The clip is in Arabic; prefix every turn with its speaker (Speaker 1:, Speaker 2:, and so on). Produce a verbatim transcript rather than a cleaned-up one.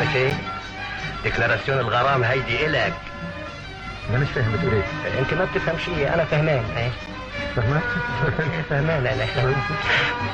Speaker 1: ماشي؟ ديكلاراسيون الغرام هيدي إلك.
Speaker 2: انا مش فاهم بتقول ايه.
Speaker 1: انت ما بتفهم شيء، انا فهمان.
Speaker 2: فهمان؟
Speaker 1: فهمان انا.